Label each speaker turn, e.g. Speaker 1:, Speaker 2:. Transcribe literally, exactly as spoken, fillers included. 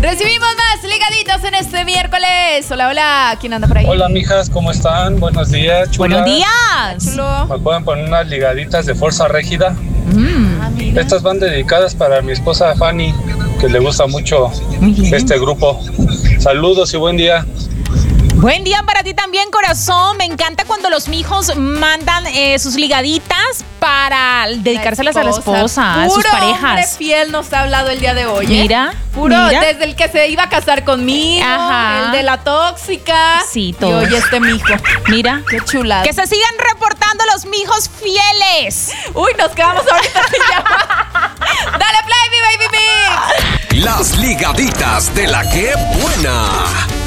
Speaker 1: Recibimos más ligaditas en este miércoles. Hola, hola, ¿quién anda por ahí?
Speaker 2: Hola, mijas, ¿cómo están? Buenos días, chulas.
Speaker 3: Buenos días.
Speaker 1: Chulo.
Speaker 2: ¿Me pueden poner unas ligaditas de Fuerza Régida?
Speaker 3: Mm.
Speaker 1: Ah, mira.
Speaker 2: Estas van dedicadas para mi esposa Fanny, que le gusta mucho
Speaker 3: Muy bien.
Speaker 2: este grupo. Saludos y buen día.
Speaker 3: Buen día para ti también, corazón. Me encanta cuando los mijos mandan eh, sus ligaditas para dedicárselas a la esposa, a sus
Speaker 1: Puro hombre
Speaker 3: parejas.
Speaker 1: fiel nos ha hablado el día de hoy. ¿eh?
Speaker 3: Mira,
Speaker 1: Puro,
Speaker 3: mira.
Speaker 1: desde el que se iba a casar conmigo,
Speaker 3: Ajá.
Speaker 1: el de la tóxica.
Speaker 3: Sí,
Speaker 1: Y
Speaker 3: todos.
Speaker 1: hoy este mijo.
Speaker 3: Mira.
Speaker 1: Qué chulada.
Speaker 3: Que se sigan reportando los mijos fieles.
Speaker 1: Uy, nos quedamos ahorita sin llamar. Dale play, mi baby mix.
Speaker 4: Las ligaditas de la que buena.